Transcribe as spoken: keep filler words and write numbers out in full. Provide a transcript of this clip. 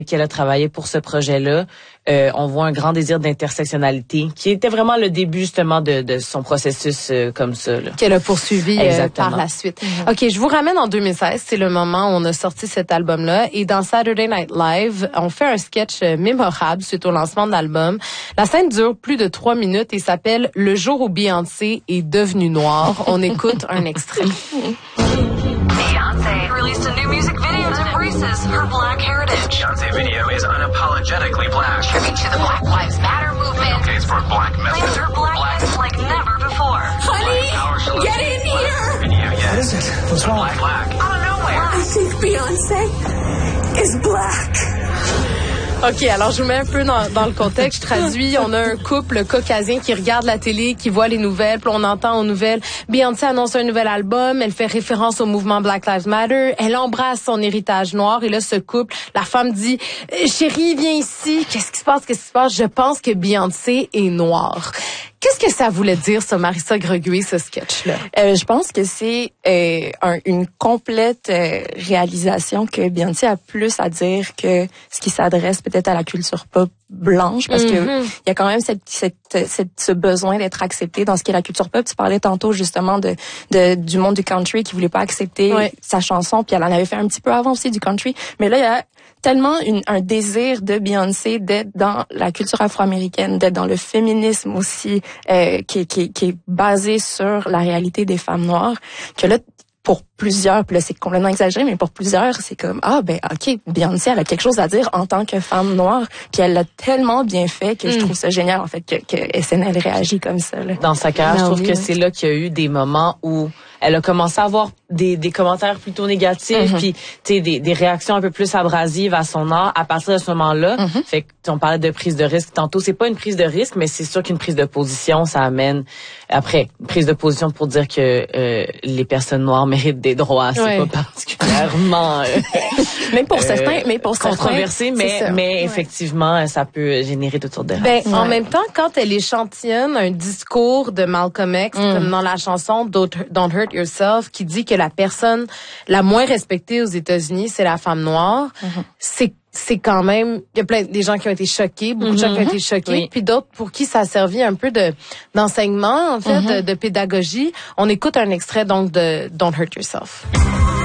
qu'elle a travaillé pour ce projet-là. Euh, on voit un grand désir d'intersectionnalité qui était vraiment le début justement de, de son processus euh, comme ça. Là. Qu'elle a poursuivi euh, par la suite. Mm-hmm. OK, je vous ramène en deux mille seize. C'est le moment où on a sorti cet album-là. Et dans Saturday Night Live, on fait un sketch mémorable suite au lancement de l'album. La scène dure plus de trois minutes et s'appelle « Le jour où Beyoncé est devenue noire ». On écoute un extrait. Beyoncé released a new music video that embraces her black heritage. Beyoncé video is unapologetically black. Tribute to the Black Lives Matter movement. Okay, it's for black messages. Claims her blackness like never before. Honey, get in here! Video, yeah. What is it? What's wrong? Black, black. Out of nowhere. I think Beyoncé is black. OK, alors je vous mets un peu dans, dans le contexte. Je traduis. On a un couple caucasien qui regarde la télé, qui voit les nouvelles. Puis on entend aux nouvelles, Beyoncé annonce un nouvel album. Elle fait référence au mouvement Black Lives Matter. Elle embrasse son héritage noir. Et là, ce couple, la femme dit, chérie, viens ici. Qu'est-ce qui se passe? Qu'est-ce qui se passe? Je pense que Beyoncé est noire. Qu'est-ce que ça voulait dire, ça, Marissa Greguet, ce sketch-là? Euh, je pense que c'est euh, un, une complète euh, réalisation que Beyoncé a plus à dire que ce qui s'adresse peut-être à la culture pop blanche, parce mm-hmm. que il y a quand même cette, cette, cette, ce besoin d'être accepté dans ce qui est la culture pop. Tu parlais tantôt justement de, de du monde du country qui voulait pas accepter ouais. sa chanson, puis elle en avait fait un petit peu avant aussi du country. Mais là, il y a tellement une, un désir de Beyoncé d'être dans la culture afro-américaine, d'être dans le féminisme aussi, euh, qui, qui, qui est basé sur la réalité des femmes noires, que là, pour plusieurs, puis là c'est complètement exagéré, mais pour plusieurs, c'est comme, ah ben ok, Beyoncé, elle a quelque chose à dire en tant que femme noire, puis elle l'a tellement bien fait que mm. je trouve ça génial, en fait, que, que S N L réagit comme ça. Là. Dans sa carrière, je trouve oui, que oui. c'est là qu'il y a eu des moments où elle a commencé à avoir des, des commentaires plutôt négatifs, mm-hmm. puis tu sais des, des réactions un peu plus abrasives à son art à partir de ce moment-là. Mm-hmm. Fait que on parlait de prise de risque tantôt, c'est pas une prise de risque, mais c'est sûr qu'une prise de position, ça amène après une prise de position pour dire que euh, les personnes noires méritent des droits, c'est ouais. pas particulièrement euh, même pour euh, certains, mais pour controversé, certains, mais mais ouais. effectivement, ça peut générer toutes sortes de ben, ouais. En même temps, quand elle échantillonne un discours de Malcolm X, mm. comme dans la chanson Don't, Don't Hurt Yourself, qui dit que la personne la moins respectée aux États-Unis, c'est la femme noire, mm-hmm. c'est c'est quand même, il y a plein des gens qui ont été choqués, beaucoup mm-hmm. de gens qui ont été choqués, oui. puis d'autres pour qui ça a servi un peu de d'enseignement, en fait, mm-hmm. de, de pédagogie. On écoute un extrait donc de Don't Hurt Yourself.